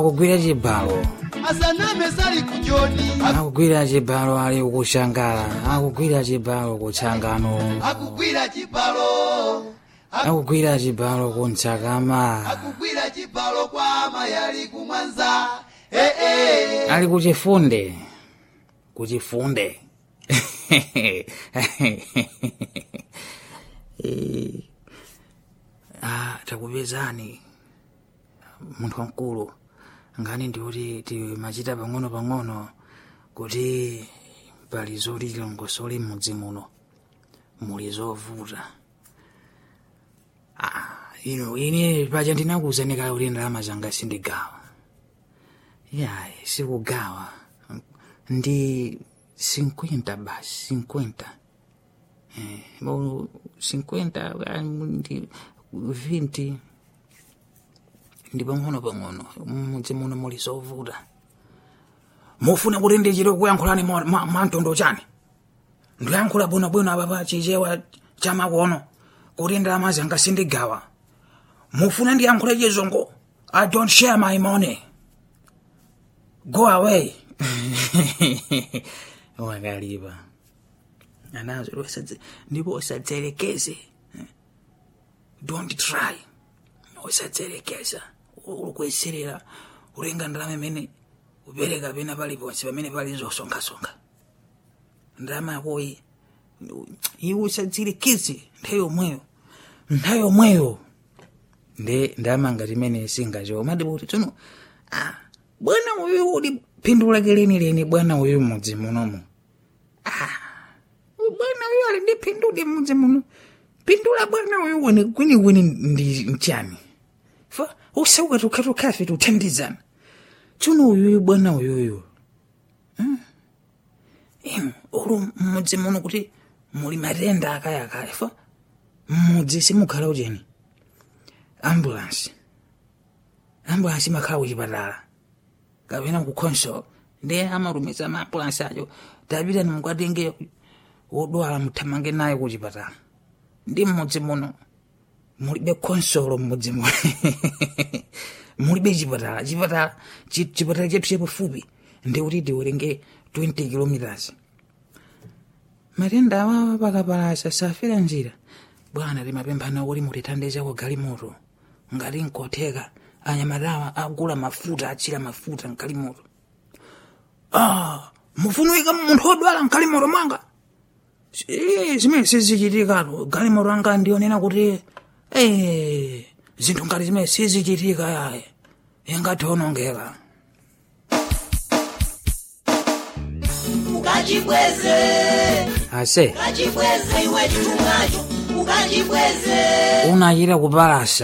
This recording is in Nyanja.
akugwira chibalo asaname sali kujoni akugwira chibalo ali kushangala akugwira chibalo kuchangano akugwira chibalo akugwira chibalo kunchakama akugwira chibalo kwa amayali kumwanza ali kuchifunde takupezani munthu wamkulu ngani ndiuti timachita pang'ono kuti pali zolilongosole m'mudzi muno muli zovuta. Ine paja ndinakuwuzani kale kuti ndalama zanga sindigawa. Yayi sikugawa ndi 50 basi 50. 50 ndi 20 ndi pang'ono m'mudzi muno muli zovuta. Mufuna kuti ndichite kuyankhulani mwantondo chani ndiyankhula bwinobwino apa chichewa chamakono kuti ndalama zanga sindigawa. Mufuna ndiyankhule chizungu. I don't share my money. Go away. Wakalipa anazo ndipo usadzerekeze. Don't try. Usadzerekeza ukweserera ulenga ndalama imene upereka pena paliponse pamene pali zosonkhasonga. Ndalama yakoyi iwe usadzerekeze nthawi yomweyo ndalama ngati imene singacho madipo kuti tsono bwana uyu uli phindu lake leni bwana uyu m'mudzi munomu. Bwana uyu ali ndi phindu ndi m'mudzi muno. Phindu la bwana uyu kwini ndi mchani fa usauka tukhafe tuthandizana tsono uyu bwana uyuyu ulu m'mudzi muno kuti muli matenda akayakaya fa m'mudzi simukhala ucheni ambulance makhala kuchipatala kapena ku console ndi amalumiza ma ambulance acho tapita nimukatenge wodwala muthamange naye kuchipatala. Ndi m'mudzi muno mulibe console m'mudzi muno mulibe chipatala chetu chepafupi ndi kuti tiwerenge 20 kilometers. Matenda awa pakapalasa safera njira bwana timapemphana kuti mutithandize ku galimoto ngati nkotheka anyamatawa agula mafuta achira mafuta mgalimoto. Mufunika munthu odwala mgalimoto mwanga zimene sizichitikatu galimoto anga ndionena kuti zinthu ngati zimene sizichitika yaye ingati onongeka. ukachibweze ase ukachibweze iwe chitungacho ukachibweze unachita kupalasa